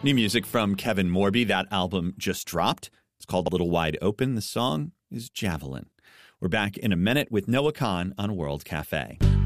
New music from Kevin Morby. That album just dropped. It's called A Little Wide Open. The song is Javelin. We're back in a minute with Noah Kahn on World Cafe.